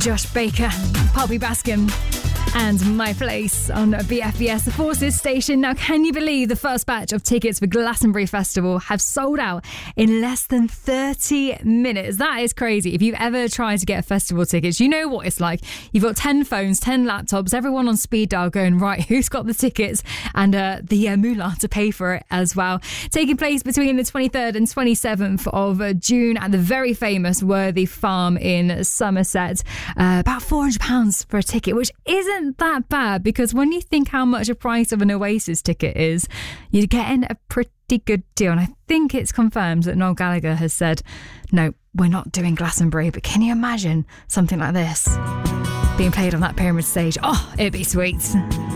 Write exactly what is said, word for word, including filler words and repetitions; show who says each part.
Speaker 1: Josh Baker, Poppy Baskin, and My Place on B F B S, the Forces station. Now, can you believe the first batch of tickets for Glastonbury Festival have sold out in less than thirty minutes? That is crazy. If you've ever tried to get festival tickets, you know what it's like. You've got ten phones, ten laptops, everyone on speed dial going, right, who's got the tickets and uh, the uh, moolah to pay for it as well. Taking place between the twenty-third and twenty-seventh of June at the very famous Worthy Farm in Somerset. Uh, about four hundred pounds for a ticket, which isn't that bad, because when you think how much a price of an Oasis ticket is, you're getting a pretty good deal. And I think it's confirmed that Noel Gallagher has said, no, we're not doing Glastonbury. But can you imagine something like this being played on that pyramid stage? Oh, it'd be sweet.